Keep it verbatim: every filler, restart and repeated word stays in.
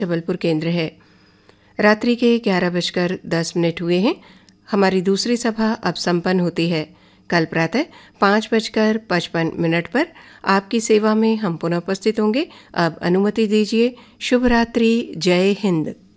जबलपुर केंद्र है। रात्रि के ग्यारह बजकर दस मिनट हुए हैं। हमारी दूसरी सभा अब संपन्न होती है। कल प्रातः पाँच बजकर पचपन मिनट पर आपकी सेवा में हम पुनः उपस्थित होंगे। अब अनुमति दीजिए। शुभ रात्रि। जय हिंद।